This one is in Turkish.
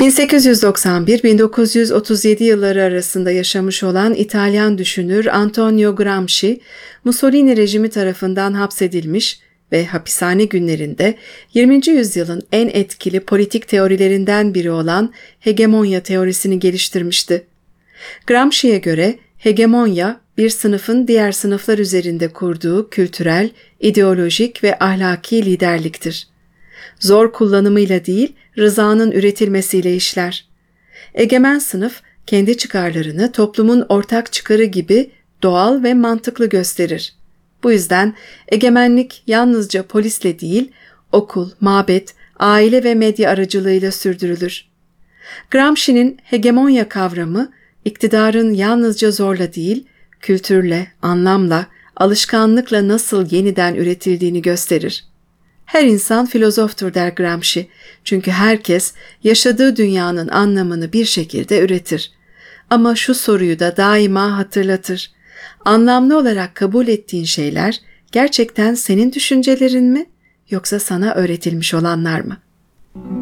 1891-1937 yılları arasında yaşamış olan İtalyan düşünür Antonio Gramsci, Mussolini rejimi tarafından hapsedilmiş ve hapishane günlerinde 20. yüzyılın en etkili politik teorilerinden biri olan hegemonya teorisini geliştirmişti. Gramsci'ye göre hegemonya, bir sınıfın diğer sınıflar üzerinde kurduğu kültürel, ideolojik ve ahlaki liderliktir. Zor kullanımıyla değil, rızanın üretilmesiyle işler. Egemen sınıf, kendi çıkarlarını toplumun ortak çıkarı gibi doğal ve mantıklı gösterir. Bu yüzden egemenlik yalnızca polisle değil, okul, mabet, aile ve medya aracılığıyla sürdürülür. Gramsci'nin hegemonya kavramı, iktidarın yalnızca zorla değil, kültürle, anlamla, alışkanlıkla nasıl yeniden üretildiğini gösterir. Her insan filozoftur der Gramsci, çünkü herkes yaşadığı dünyanın anlamını bir şekilde üretir. Ama şu soruyu da daima hatırlatır. Anlamlı olarak kabul ettiğin şeyler gerçekten senin düşüncelerin mi, yoksa sana öğretilmiş olanlar mı?